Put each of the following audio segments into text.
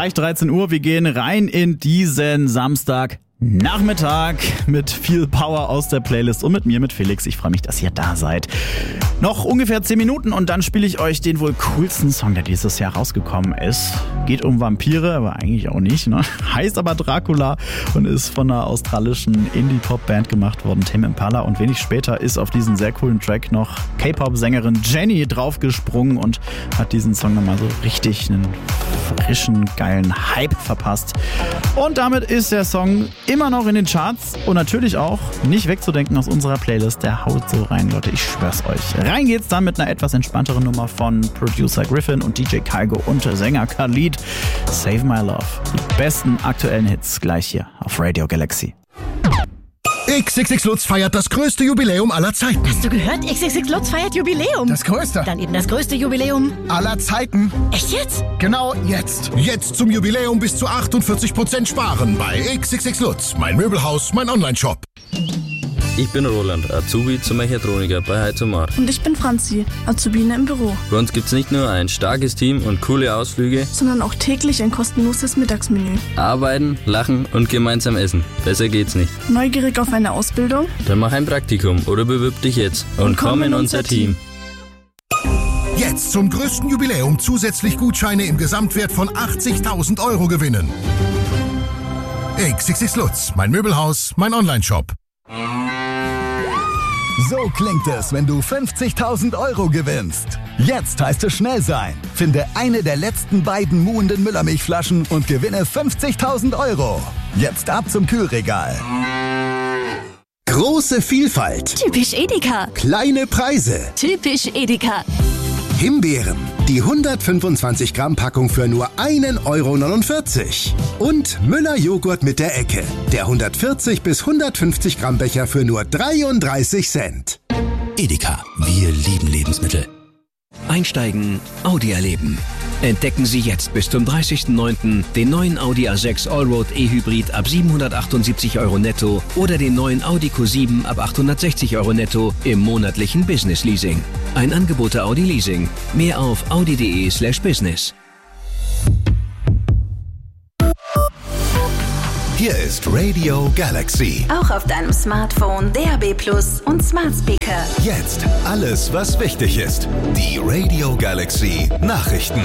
Gleich 13 Uhr, wir gehen rein in diesen Samstagnachmittag mit viel Power aus der Playlist und mit mir, mit Felix. Ich freue mich, dass ihr da seid. Noch ungefähr 10 Minuten und dann spiele ich euch den wohl coolsten Song, der dieses Jahr rausgekommen ist. Geht um Vampire, aber eigentlich auch nicht, ne? Heißt aber Dracula und ist von einer australischen Indie-Pop-Band gemacht worden, Tame Impala. Und wenig später ist auf diesen sehr coolen Track noch K-Pop-Sängerin Jennie draufgesprungen und hat diesen Song nochmal so richtig einen frischen, geilen Hype verpasst. Und damit ist der Song immer noch in den Charts und natürlich auch nicht wegzudenken aus unserer Playlist. Der haut so rein, Leute, ich schwör's euch. Rein geht's dann mit einer etwas entspannteren Nummer von Producer Griffin und DJ Kygo und Sänger Khalid. Save My Love. Die besten aktuellen Hits gleich hier auf Radio Galaxy. XXX Lutz feiert das größte Jubiläum aller Zeiten. Hast du gehört? XXX Lutz feiert Jubiläum. Das größte? Dann eben das größte Jubiläum aller Zeiten. Echt jetzt? Genau jetzt. Jetzt zum Jubiläum bis zu 48% sparen bei XXX Lutz. Mein Möbelhaus, mein Onlineshop. Ich bin Roland, Azubi zum Mechatroniker bei Heizomar. Und ich bin Franzi, Azubine im Büro. Bei uns gibt's nicht nur ein starkes Team und coole Ausflüge, Sondern auch täglich ein kostenloses Mittagsmenü. arbeiten, lachen und gemeinsam essen. Besser geht's nicht. Neugierig auf eine Ausbildung? Dann mach ein Praktikum oder bewirb dich jetzt und komm in unser Team. Jetzt zum größten Jubiläum zusätzlich Gutscheine im Gesamtwert von 80.000 Euro gewinnen. XXX Lutz, mein Möbelhaus, mein Onlineshop. So klingt es, wenn du 50.000 Euro gewinnst. Jetzt heißt es schnell sein. Finde eine der letzten beiden muhenden Müllermilchflaschen und gewinne 50.000 Euro. Jetzt ab zum Kühlregal. Große Vielfalt. Typisch Edeka. Kleine Preise. Typisch Edeka. Himbeeren. Die 125 Gramm Packung für nur 1,49 €. Und Müller Joghurt mit der Ecke. Der 140 bis 150 Gramm Becher für nur 33 Cent. Edeka, wir lieben Lebensmittel. Einsteigen, Audi erleben. Entdecken Sie jetzt bis zum 30.09. den neuen Audi A6 Allroad E-Hybrid ab 778 € netto oder den neuen Audi Q7 ab 860 € netto im monatlichen Business Leasing. Ein Angebot der Audi Leasing. Mehr auf audi.de/business. Hier ist Radio Galaxy. Auch auf deinem Smartphone, DAB+ und Smart Speaker. Jetzt alles, was wichtig ist. Die Radio Galaxy Nachrichten.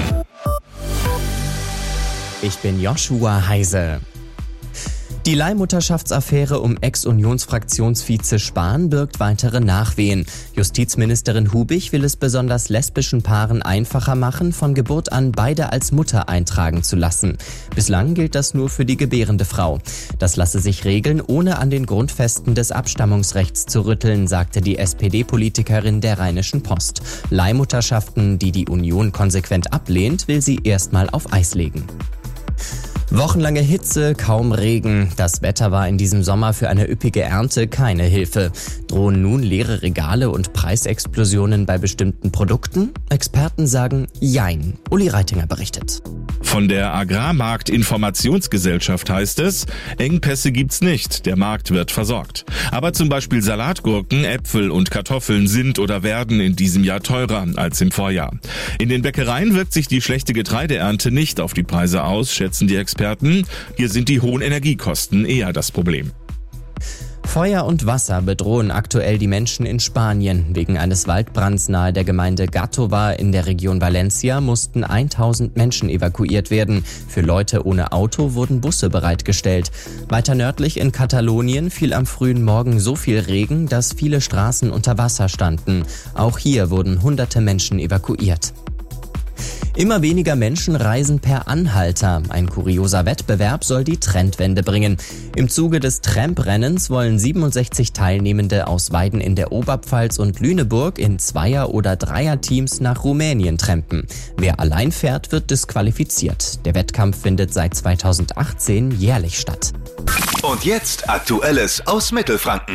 Ich bin Joshua Heise. Die Leihmutterschaftsaffäre um Ex-Unionsfraktionsvize Spahn birgt weitere Nachwehen. Justizministerin Hubig will es besonders lesbischen Paaren einfacher machen, von Geburt an beide als Mutter eintragen zu lassen. Bislang gilt das nur für die gebärende Frau. Das lasse sich regeln, ohne an den Grundfesten des Abstammungsrechts zu rütteln, sagte die SPD-Politikerin der Rheinischen Post. Leihmutterschaften, die die Union konsequent ablehnt, will sie erstmal auf Eis legen. Wochenlange Hitze, kaum Regen. Das Wetter war in diesem Sommer für eine üppige Ernte keine Hilfe. Drohen nun leere Regale und Preisexplosionen bei bestimmten Produkten? Experten sagen Jein. Uli Reitinger berichtet. Von der Agrarmarktinformationsgesellschaft heißt es, Engpässe gibt's nicht, der Markt wird versorgt. Aber zum Beispiel Salatgurken, Äpfel und Kartoffeln sind oder werden in diesem Jahr teurer als im Vorjahr. In den Bäckereien wirkt sich die schlechte Getreideernte nicht auf die Preise aus, schätzen die Experten. Hier sind die hohen Energiekosten eher das Problem. Feuer und Wasser bedrohen aktuell die Menschen in Spanien. Wegen eines Waldbrands nahe der Gemeinde Gàtova in der Region Valencia mussten 1000 Menschen evakuiert werden. Für Leute ohne Auto wurden Busse bereitgestellt. Weiter nördlich in Katalonien fiel am frühen Morgen so viel Regen, dass viele Straßen unter Wasser standen. Auch hier wurden hunderte Menschen evakuiert. Immer weniger Menschen reisen per Anhalter. Ein kurioser Wettbewerb soll die Trendwende bringen. Im Zuge des Tramprennens wollen 67 Teilnehmende aus Weiden in der Oberpfalz und Lüneburg in Zweier- oder Dreierteams nach Rumänien trampen. Wer allein fährt, wird disqualifiziert. Der Wettkampf findet seit 2018 jährlich statt. Und jetzt Aktuelles aus Mittelfranken.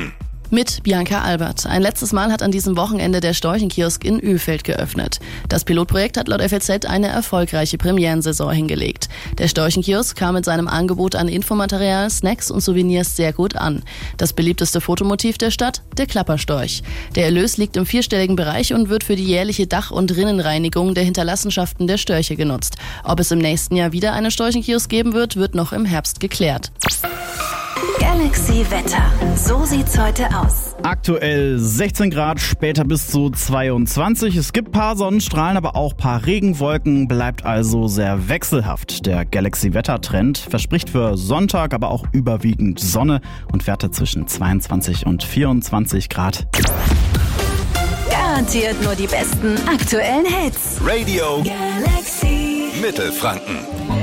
Mit Bianca Albert. Ein letztes Mal hat an diesem Wochenende der Storchenkiosk in Ölfeld geöffnet. Das Pilotprojekt hat laut FAZ eine erfolgreiche Premierensaison hingelegt. Der Storchenkiosk kam mit seinem Angebot an Infomaterial, Snacks und Souvenirs sehr gut an. Das beliebteste Fotomotiv der Stadt? Der Klapperstorch. Der Erlös liegt im 4-stelligen Bereich und wird für die jährliche Dach- und Rinnenreinigung der Hinterlassenschaften der Störche genutzt. Ob es im nächsten Jahr wieder einen Storchenkiosk geben wird, wird noch im Herbst geklärt. Galaxy Wetter. So sieht's heute aus. Aktuell 16 Grad, später bis zu 22. Es gibt ein paar Sonnenstrahlen, aber auch ein paar Regenwolken. Bleibt also sehr wechselhaft. Der Galaxy-Wetter-Trend verspricht für Sonntag aber auch überwiegend Sonne und Werte zwischen 22 und 24 Grad. Garantiert nur die besten aktuellen Hits. Radio Galaxy Mittelfranken.